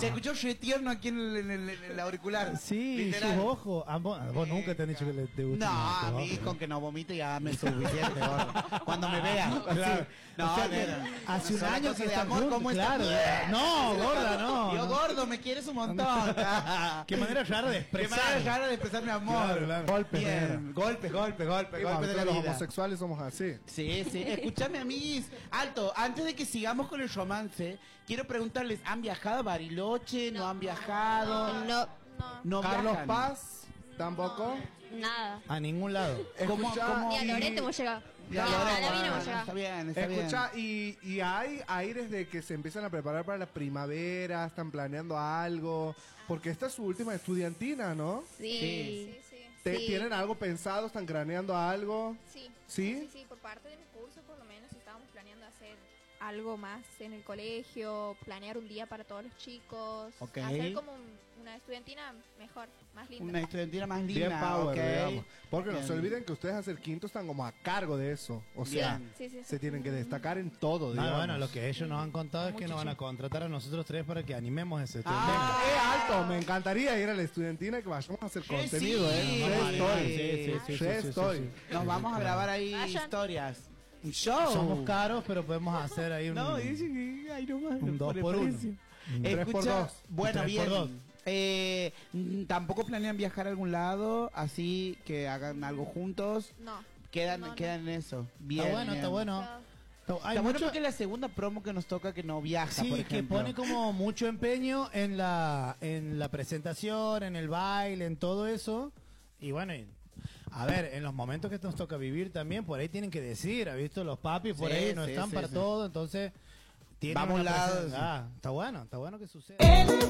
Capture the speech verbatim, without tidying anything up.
Se escuchó re tierno aquí en el, en el- en el auricular. Sí, literal. sus ojos. Ah, vos, vos nunca te han dicho que le, te gusta. No, a mí con que no vomite ya me es suficiente, gordo. Cuando me vea. Claro. No, O sea, nena. hace un Son año cosas que de están amor, juntos, ¿cómo claro. estás? No, gorda, no. Yo, no. gordo, me quieres un montón. Qué manera rara de Qué expresar. manera rara de expresar mi amor. Claro, claro. Golpes, Bien, nena. golpes, golpes, golpes, Y golpes bueno, de la los vida. homosexuales somos así. Sí, sí. Escúchame, amiguis. Alto, antes de que sigamos con el romance, quiero preguntarles, ¿han viajado a Bariloche? ¿No, han viajado? No, ¿No Carlos viajan? Paz, tampoco. nada. A ningún lado. ¿Cómo, Escuchá, cómo? Ni a Loreto hemos llegado. Ni a Ni a Loreto, la Vina ah, hemos llegado. Está bien, está bien. Escucha, y, y hay aires de que se empiezan a preparar para la primavera, están planeando algo, porque esta es su última estudiantina, ¿no? Sí. Sí. Sí, sí. ¿Te- Sí. ¿Tienen algo pensado? ¿Están craneando algo? Sí. ¿Sí? Sí, sí, por parte de mi curso por lo menos estábamos planeando hacer algo más en el colegio, planear un día para todos los chicos, Ok. hacer como un- una estudiantina mejor, más linda. Una estudiantina más linda. Bien power, ok. digamos. Porque no Bien. se olviden que ustedes hacer quinto están como a cargo de eso. O sea, Bien. Sí, sí, sí. se tienen que destacar en todo, No, digamos. bueno, lo que ellos nos han contado es que nos van a contratar a nosotros tres para que animemos ese tema. Ah, es alto, me encantaría ir a la estudiantina y que vayamos a hacer Sí, contenido, sí. ¿eh? Vamos Re a estoy. animar, sí, sí, sí, sí, Re sí, estoy. sí, Nos vamos a grabar ahí Vayan. historias. Un show. Somos caros, pero podemos hacer ahí un, No, dicen que ay, no más. un dos el por uno. precio. Un tres por Escucha, dos. bueno, Un tres por bien. dos. Eh, mm, Tampoco planean viajar a algún lado, así que hagan algo juntos. No. Quedan, No, no. quedan en eso. Bien, Está bueno, bien. está bueno. Claro. Está- Hay Está bueno mucho- porque es la segunda promo que nos toca que no viaja, Sí, por que ejemplo. pone como mucho empeño en la en la presentación, en el baile, en todo eso. Y bueno, y- a ver, en los momentos que nos toca vivir también, por ahí tienen que decir, ¿ha visto? Los papis por Sí, ahí no sí, están sí, para sí. todo, entonces tienen Vamos una lados. presen- Ah, está bueno, está bueno que suceda. El